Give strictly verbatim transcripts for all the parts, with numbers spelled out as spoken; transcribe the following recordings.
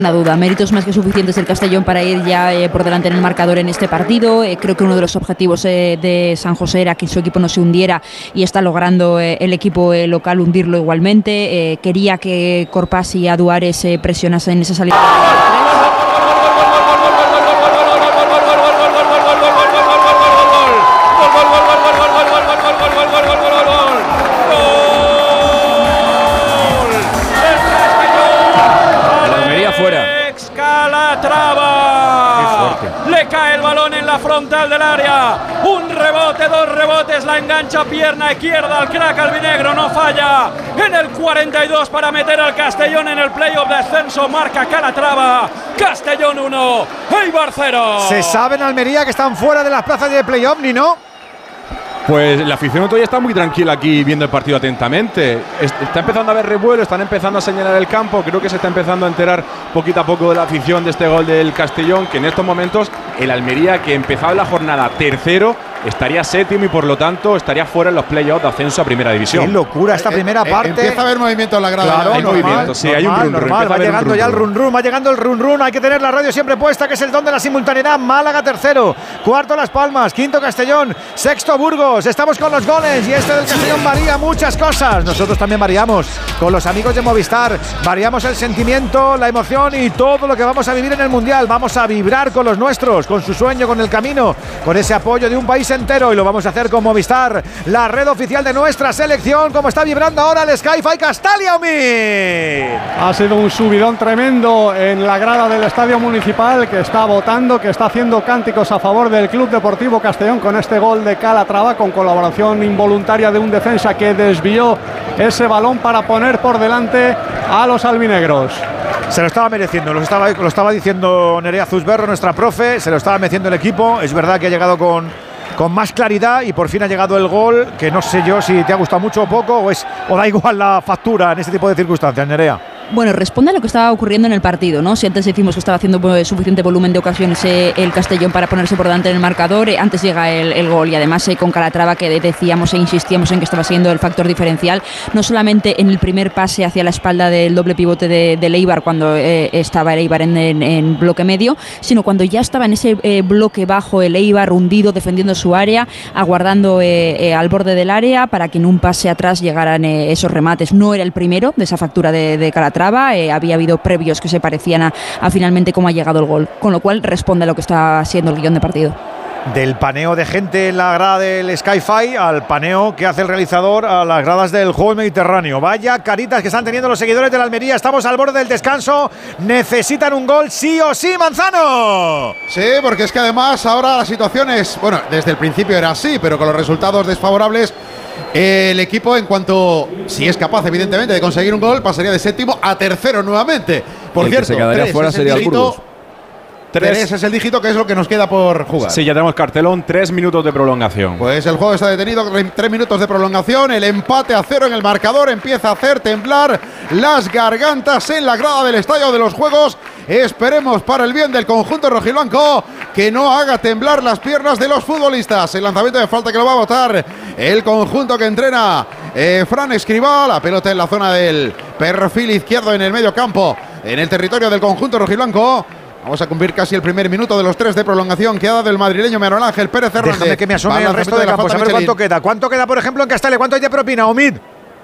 Una duda, méritos más que suficientes del Castellón para ir ya eh, por delante en el marcador en este partido. Eh, creo que uno de los objetivos eh, de San José era que su equipo no se hundiera y está logrando eh, el equipo eh, local hundirlo igualmente. Eh, quería que Corpas y Aduares eh, presionasen en esa salida. Le cae el balón en la frontal del área. Un rebote, dos rebotes, la engancha pierna izquierda al crack albinegro, no falla. En el cuarenta y dos para meter al Castellón en el playoff de ascenso, marca Calatrava. Castellón uno, Eibar cero. ¿Se sabe en Almería que están fuera de las plazas de playoff, ni no? Pues la afición todavía está muy tranquila aquí viendo el partido atentamente. Está empezando a haber revuelo, están empezando a señalar el campo. Creo que se está empezando a enterar poquito a poco de la afición de este gol del Castellón, que en estos momentos el Almería, que empezaba la jornada tercero, estaría séptimo y por lo tanto estaría fuera en los playoffs de ascenso a primera división. ¡Qué locura esta primera eh, parte! Eh, empieza a haber movimiento en la grada. Claro, hay normal, movimiento, sí, normal, hay un run run. normal, va llegando ya el run run, va llegando el run run. Hay que tener la radio siempre puesta, que es el don de la simultaneidad. Málaga tercero, cuarto Las Palmas, quinto Castellón, sexto Burgos. Estamos con los goles y este del Castellón varía muchas cosas. Nosotros también variamos con los amigos de Movistar. Variamos el sentimiento, la emoción y todo lo que vamos a vivir en el Mundial. Vamos a vibrar con los nuestros, con su sueño, con el camino, con ese apoyo de un país entero, y lo vamos a hacer con Movistar, la red oficial de nuestra selección. Como está vibrando ahora el Sky-Fi Castalia, Omid. Ha sido un subidón tremendo en la grada del Estadio Municipal, que está votando, que está haciendo cánticos a favor del Club Deportivo Castellón con este gol de Calatrava, con colaboración involuntaria de un defensa que desvió ese balón para poner por delante a los albinegros. Se lo estaba mereciendo, lo estaba, lo estaba diciendo Nerea Zuzberro, nuestra profe, se lo estaba mereciendo el equipo. Es verdad que ha llegado con, con más claridad y por fin ha llegado el gol, que no sé yo si te ha gustado mucho o poco, o, es, o da igual la factura en este tipo de circunstancias, Nerea. Bueno, responde a lo que estaba ocurriendo en el partido, ¿no? Si antes decimos que estaba haciendo pues, suficiente volumen de ocasiones eh, el Castellón para ponerse por delante en el marcador, eh, antes llega el, el gol, y además eh, con Calatrava, que decíamos e insistíamos en que estaba siendo el factor diferencial, no solamente en el primer pase hacia la espalda del doble pivote de, de Eibar, cuando eh, estaba el Eibar en, en, en bloque medio, sino cuando ya estaba en ese eh, bloque bajo el Eibar hundido, defendiendo su área, aguardando eh, eh, al borde del área para que en un pase atrás llegaran eh, esos remates. No era el primero de esa factura de, de Calatrava. Eh, había habido previos que se parecían a, a finalmente cómo ha llegado el gol, con lo cual responde a lo que está siendo el guión de partido. Del paneo de gente en la grada del Sky-Fi al paneo que hace el realizador a las gradas del juego Mediterráneo. Vaya caritas que están teniendo los seguidores de la Almería. Estamos al borde del descanso. Necesitan un gol sí o sí, Manzano. Sí, porque es que además ahora la situación es, bueno, desde el principio era así, pero con los resultados desfavorables, el equipo, en cuanto, si es capaz evidentemente de conseguir un gol, pasaría de séptimo a tercero nuevamente. Por el cierto, que se quedaría tres fuera es sería el dígito, Burgos. Tres. tres es el dígito, que es lo que nos queda por jugar. Sí, ya tenemos cartelón, tres minutos de prolongación. Pues el juego está detenido, tres minutos de prolongación, el empate a cero en el marcador empieza a hacer temblar las gargantas en la grada del Estadio de los Juegos. Esperemos, para el bien del conjunto rojiblanco, que no haga temblar las piernas de los futbolistas. El lanzamiento de falta que lo va a botar el conjunto que entrena eh, Fran Escribá. La pelota en la zona del perfil izquierdo en el medio campo, en el territorio del conjunto rojiblanco. Vamos a cumplir casi el primer minuto de los tres de prolongación que ha dado el madrileño Manuel Ángel Pérez Hernández. Déjame que me asome al resto de campos, a ver cuánto queda. ¿Cuánto queda, por ejemplo, en Castalia? ¿Cuánto hay de propina, Omid?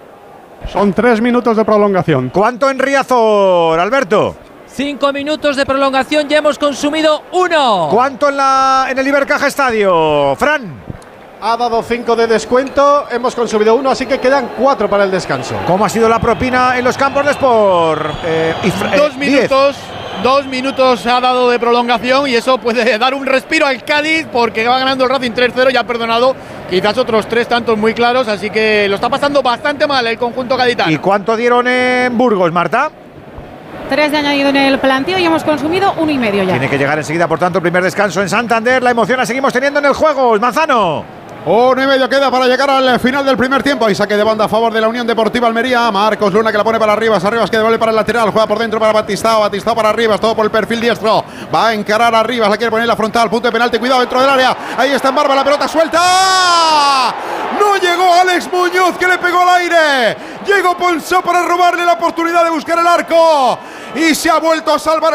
Son tres minutos de prolongación. ¿Cuánto en Riazor, Alberto? Cinco minutos de prolongación, ya hemos consumido uno. ¿Cuánto en, la, en el Ibercaja Estadio, Fran? Ha dado cinco de descuento, hemos consumido uno, así que quedan cuatro para el descanso. ¿Cómo ha sido la propina en los campos de Sport? Eh, y, eh, Dos minutos. Dos minutos ha dado de prolongación y eso puede dar un respiro al Cádiz, porque va ganando el Racing tres cero y ha perdonado quizás otros tres tantos muy claros, así que lo está pasando bastante mal el conjunto gaditano. ¿Y cuánto dieron en Burgos, Marta? Tres de añadido en el planteo y hemos consumido uno y medio ya. Tiene que llegar enseguida, por tanto, el primer descanso en Santander. La emoción la seguimos teniendo en el juego. Manzano. Uno y medio queda para llegar al final del primer tiempo. Y saque de banda a favor de la Unión Deportiva Almería. Marcos Luna, que la pone para arriba. Arribas, que devuelve para el lateral. Juega por dentro para Batistao. Batistao para arriba. Todo por el perfil diestro. Va a encarar arriba. La quiere poner la frontal. Punto de penalti. Cuidado dentro del área. Ahí está en barba. La pelota suelta. No llegó Alex Muñoz, que le pegó al aire. Llegó Ponsó para robarle la oportunidad de buscar el arco. Y se ha vuelto a salvar.